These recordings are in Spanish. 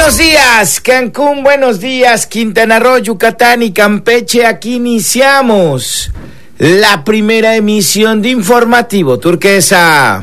Buenos días, Cancún, buenos días, Quintana Roo, Yucatán y Campeche. Aquí iniciamos la primera emisión de Informativo Turquesa.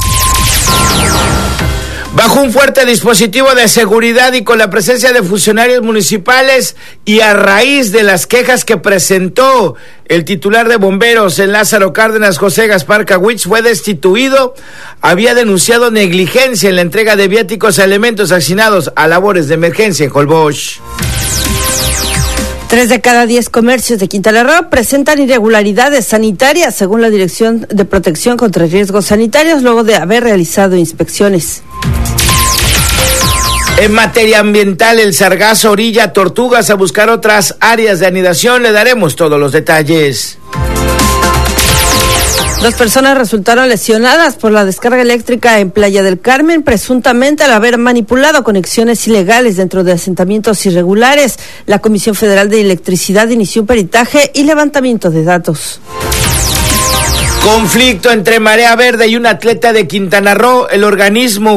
Bajo un fuerte dispositivo de seguridad y con la presencia de funcionarios municipales y a raíz de las quejas que presentó el titular de bomberos en Lázaro Cárdenas, José Gaspar Kawich, fue destituido. Había denunciado negligencia en la entrega de viáticos a elementos asignados a labores de emergencia en Holbox. 3 de cada 10 comercios de Quintana Roo presentan irregularidades sanitarias, según la Dirección de Protección contra Riesgos Sanitarios, luego de haber realizado inspecciones. En materia ambiental, el sargazo orilla tortugas a buscar otras áreas de anidación. Le daremos todos los detalles. 2 personas resultaron lesionadas por la descarga eléctrica en Playa del Carmen, presuntamente al haber manipulado conexiones ilegales dentro de asentamientos irregulares. La Comisión Federal de Electricidad inició un peritaje y levantamiento de datos. Conflicto entre Marea Verde y un atleta de Quintana Roo. El organismo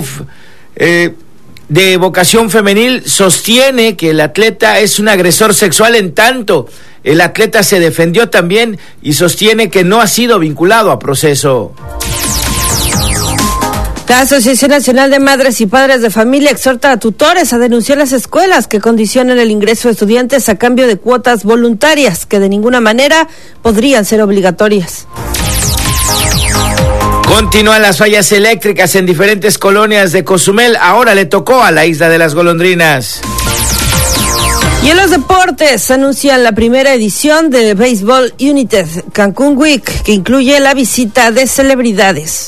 de vocación femenil sostiene que el atleta es un agresor sexual, en tanto el atleta se defendió también y sostiene que no ha sido vinculado a proceso. La Asociación Nacional de Madres y Padres de Familia exhorta a tutores a denunciar las escuelas que condicionan el ingreso de estudiantes a cambio de cuotas voluntarias que de ninguna manera podrían ser obligatorias. Continúan las fallas eléctricas en diferentes colonias de Cozumel. Ahora le tocó a la Isla de las Golondrinas. Y en los deportes anuncian la primera edición de Baseball United Cancún Week, que incluye la visita de celebridades.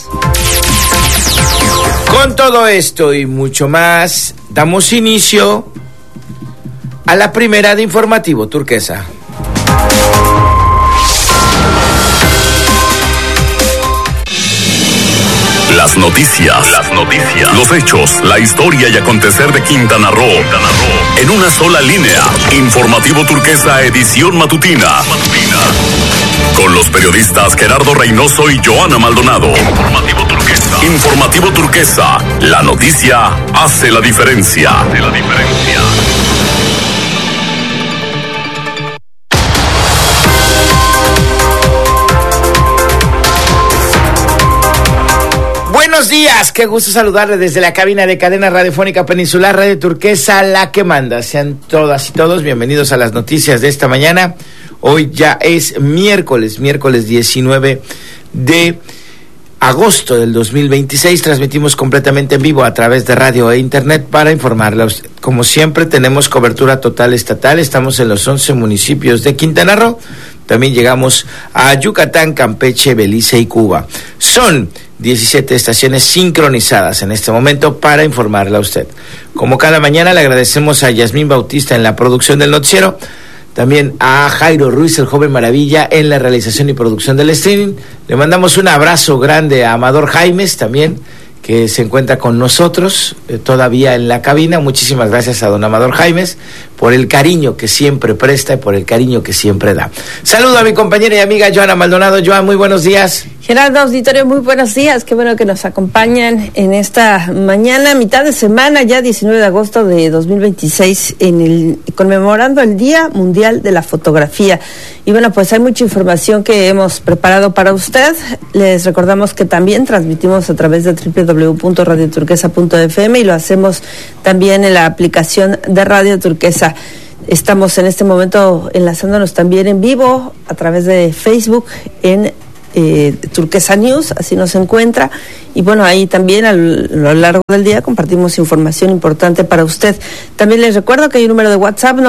Con todo esto y mucho más, damos inicio a la primera de Informativo Turquesa. Las noticias, los hechos, la historia y acontecer de Quintana Roo. En una sola línea. Informativo Turquesa, edición matutina. Con los periodistas Gerardo Reynoso y Joana Maldonado. Informativo Turquesa. La noticia hace la diferencia. Buenos días, qué gusto saludarle desde la cabina de Cadena Radiofónica Peninsular Radio Turquesa, la que manda. Sean todas y todos bienvenidos a las noticias de esta mañana. Hoy ya es miércoles 19 de agosto del 2026. Transmitimos completamente en vivo a través de radio e internet para informarle a usted. Como siempre, tenemos cobertura total estatal. Estamos en los 11 municipios de Quintana Roo. También llegamos a Yucatán, Campeche, Belice y Cuba. Son 17 estaciones sincronizadas en este momento para informarle a usted. Como cada mañana, le agradecemos a Yasmín Bautista en la producción del noticiero, también a Jairo Ruiz, el joven maravilla, en la realización y producción del streaming. Le mandamos un abrazo grande a Amador Jaimes también, que se encuentra con nosotros todavía en la cabina. Muchísimas gracias a don Amador Jaimes por el cariño que siempre presta y por el cariño que siempre da. Saludo a mi compañera y amiga Joana Maldonado. Joana, muy buenos días. Gerardo, auditorio, muy buenos días. Qué bueno que nos acompañan en esta mañana, mitad de semana, ya 19 de agosto de 2026, conmemorando el Día Mundial de la Fotografía. Y bueno, pues hay mucha información que hemos preparado para usted. Les recordamos que también transmitimos a través de www.radioturquesa.fm y lo hacemos también en la aplicación de Radio Turquesa. Estamos en este momento enlazándonos también en vivo a través de Facebook en Turquesa News, así nos encuentra. Y bueno, ahí también a lo largo del día compartimos información importante para usted. También les recuerdo que hay un número de WhatsApp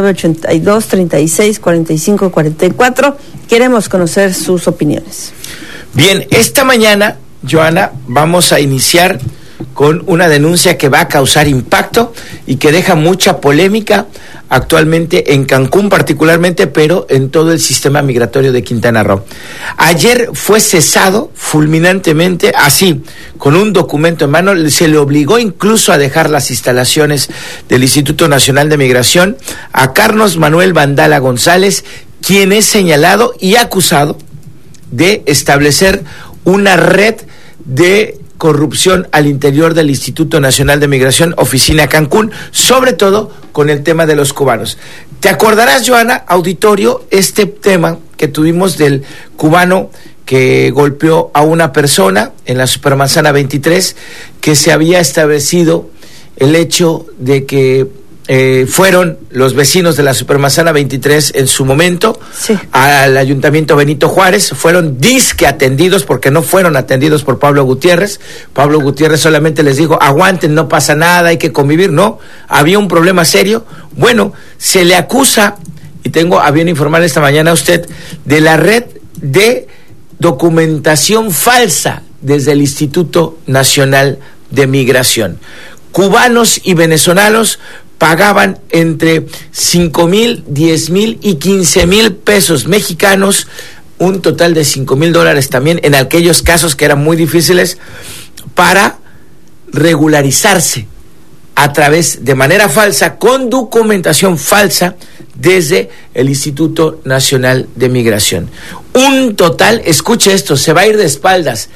9982-364544. Queremos conocer sus opiniones. Bien, esta mañana, Joana, vamos a iniciar con una denuncia que va a causar impacto y que deja mucha polémica actualmente en Cancún particularmente, pero en todo el sistema migratorio de Quintana Roo. Ayer fue cesado fulminantemente, así, con un documento en mano. Se le obligó incluso a dejar las instalaciones del Instituto Nacional de Migración a Carlos Manuel Vandala González, quien es señalado y acusado de establecer una red de corrupción al interior del Instituto Nacional de Migración, oficina Cancún, sobre todo con el tema de los cubanos. ¿Te acordarás, Joana, auditorio, este tema que tuvimos del cubano que golpeó a una persona en la Supermanzana 23, que se había establecido el hecho de que fueron los vecinos de la Supermanzana 23 en su momento, sí, al Ayuntamiento Benito Juárez, fueron disque atendidos, porque no fueron atendidos por Pablo Gutiérrez. Pablo Gutiérrez solamente les dijo, aguanten, no pasa nada, hay que convivir. No, había un problema serio. Bueno, se le acusa, y tengo a bien informar esta mañana a usted, de la red de documentación falsa desde el Instituto Nacional de Migración. Cubanos y venezolanos pagaban entre 5,000, 10,000 y 15,000 pesos mexicanos, un total de $5,000 también en aquellos casos que eran muy difíciles, para regularizarse a través, de manera falsa, con documentación falsa, desde el Instituto Nacional de Migración. Un total, escuche esto, se va a ir de espaldas,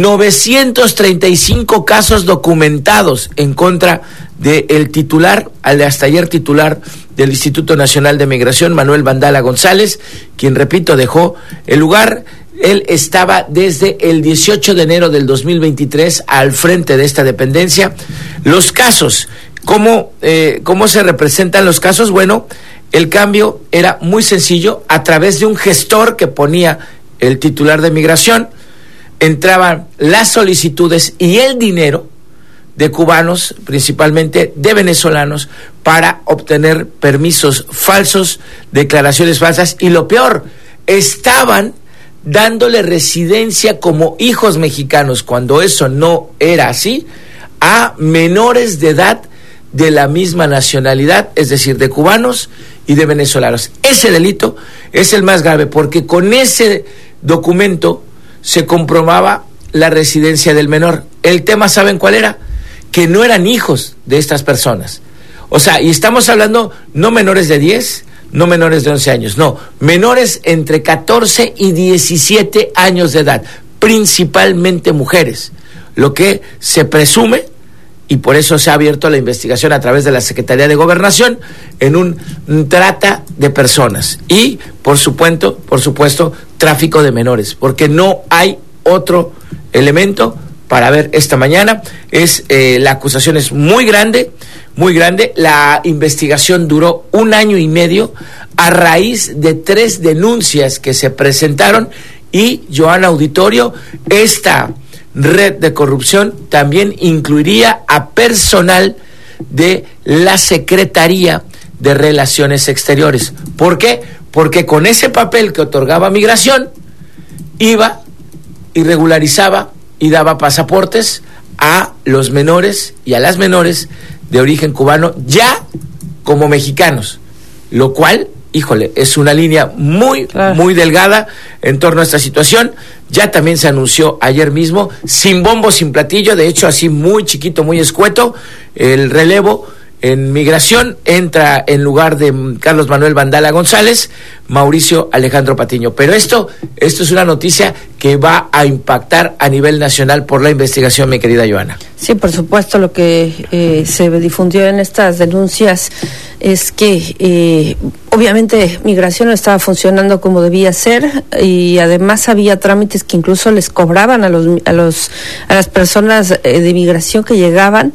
935 casos documentados en contra del titular, al de hasta ayer titular del Instituto Nacional de Migración, Manuel Vandala González, quien, repito, dejó el lugar. Él estaba desde el 18 de enero del 2023 al frente de esta dependencia. Los casos, ¿cómo se representan los casos? Bueno, el cambio era muy sencillo. A través de un gestor que ponía el titular de Migración, entraban las solicitudes y el dinero de cubanos, principalmente de venezolanos, para obtener permisos falsos, declaraciones falsas, y lo peor, estaban dándole residencia como hijos mexicanos, cuando eso no era así, a menores de edad de la misma nacionalidad, es decir, de cubanos y de venezolanos. Ese delito es el más grave, porque con ese documento se comprobaba la residencia del menor. El tema, ¿saben cuál era? Que no eran hijos de estas personas. O sea, y estamos hablando no menores de 10, no menores de 11 años, no, menores entre 14 y 17 años de edad, principalmente mujeres, lo que se presume, y por eso se ha abierto la investigación a través de la Secretaría de Gobernación, en un trata de personas y, por supuesto, tráfico de menores, porque no hay otro elemento para ver esta mañana. La acusación es muy grande, muy grande. La investigación duró 1 año y medio a raíz de 3 denuncias que se presentaron, y, Joana, auditorio, esta red de corrupción también incluiría a personal de la Secretaría de Relaciones Exteriores. ¿Por qué? Porque con ese papel que otorgaba Migración, iba y regularizaba y daba pasaportes a los menores y a las menores de origen cubano, ya como mexicanos, lo cual, híjole, es una línea muy delgada en torno a esta situación. Ya también se anunció ayer mismo, sin bombo, sin platillo, de hecho así muy chiquito, muy escueto, el relevo en Migración. Entra en lugar de Carlos Manuel Vandala González, Mauricio Alejandro Patiño. Pero esto es una noticia que va a impactar a nivel nacional por la investigación, mi querida Joana. Sí, por supuesto, lo que se difundió en estas denuncias es que obviamente Migración no estaba funcionando como debía ser, y además había trámites que incluso les cobraban a las personas de Migración que llegaban,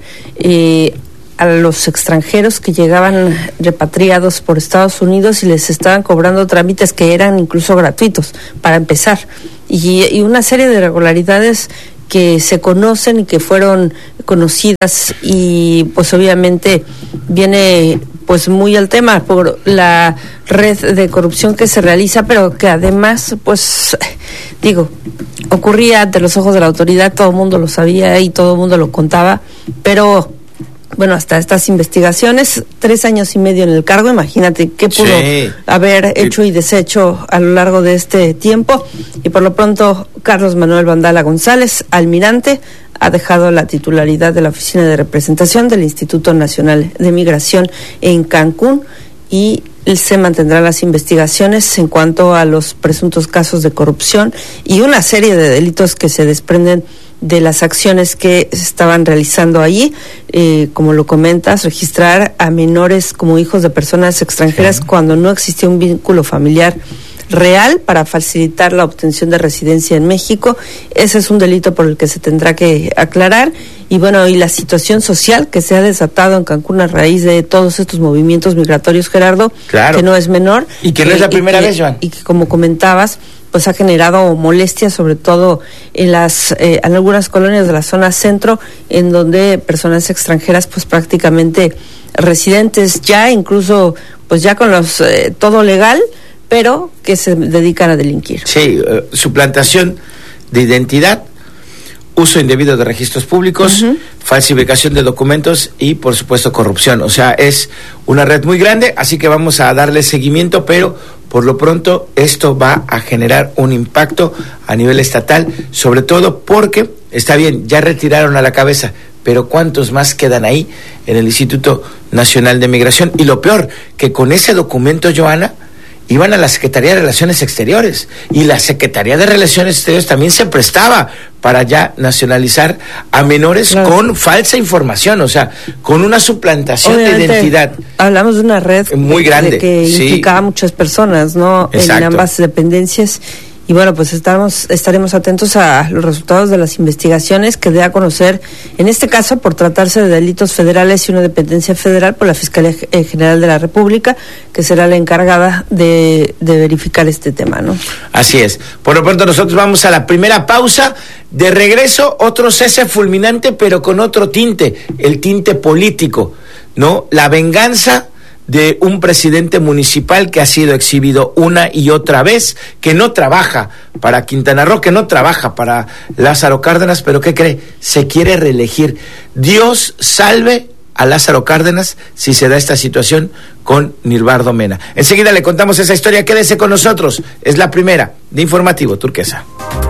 a los extranjeros que llegaban repatriados por Estados Unidos, y les estaban cobrando trámites que eran incluso gratuitos para empezar, y una serie de irregularidades que se conocen y que fueron conocidas, y pues obviamente viene pues muy al tema por la red de corrupción que se realiza, pero que además, pues digo, ocurría ante los ojos de la autoridad, todo el mundo lo sabía y todo el mundo lo contaba, pero bueno, hasta estas investigaciones, 3 años y medio en el cargo, imagínate qué pudo haber hecho y deshecho a lo largo de este tiempo. Y por lo pronto, Carlos Manuel Vandala González, almirante, ha dejado la titularidad de la Oficina de Representación del Instituto Nacional de Migración en Cancún, y se mantendrán las investigaciones en cuanto a los presuntos casos de corrupción y una serie de delitos que se desprenden de las acciones que se estaban realizando allí, como lo comentas, registrar a menores como hijos de personas extranjeras cuando no existía un vínculo familiar real para facilitar la obtención de residencia en México. Ese es un delito por el que se tendrá que aclarar. Y bueno, y la situación social que se ha desatado en Cancún a raíz de todos estos movimientos migratorios, Gerardo, que no es menor. Y que no es la primera vez, Joan. Y que, como comentabas, pues ha generado molestias, sobre todo en algunas colonias de la zona centro, en donde personas extranjeras, pues prácticamente residentes ya, incluso pues ya con todo legal, pero que se dedican a delinquir. Sí, suplantación de identidad, uso indebido de registros públicos, falsificación de documentos y, por supuesto, corrupción. O sea, es una red muy grande, así que vamos a darle seguimiento, pero por lo pronto esto va a generar un impacto a nivel estatal, sobre todo porque, está bien, ya retiraron a la cabeza, pero ¿cuántos más quedan ahí en el Instituto Nacional de Migración? Y lo peor, que con ese documento, Joana, iban a la Secretaría de Relaciones Exteriores, y la Secretaría de Relaciones Exteriores también se prestaba para ya nacionalizar a menores con falsa información, o sea, con una suplantación de identidad. Hablamos de una red muy grande, que implicaba a muchas personas, ¿no? Exacto. En ambas dependencias. Y bueno, pues estaremos atentos a los resultados de las investigaciones que dé a conocer, en este caso, por tratarse de delitos federales y una dependencia federal, por la Fiscalía General de la República, que será la encargada de verificar este tema, ¿no? Así es. Por lo pronto nosotros vamos a la primera pausa. De regreso, otro cese fulminante, pero con otro tinte, el tinte político, ¿no? La venganza de un presidente municipal que ha sido exhibido una y otra vez, que no trabaja para Quintana Roo, que no trabaja para Lázaro Cárdenas, pero ¿qué cree? Se quiere reelegir. Dios salve a Lázaro Cárdenas si se da esta situación con Nirvardo Mena. Enseguida le contamos esa historia, quédese con nosotros, es la primera de Informativo Turquesa.